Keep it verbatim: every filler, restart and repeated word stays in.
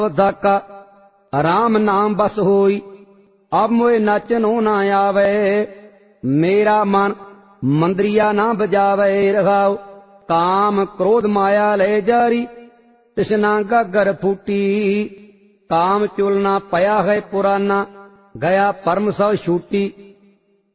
दाका राम नाम बस होई, अब मोए नाचनो ना आवे, मेरा मन मंदरिया ना बजावे। रघाओ काम क्रोध माया ले जारी, तृष्णा गागर फूटी, काम चुलना पया है पुराना, गया परम सब छूटी।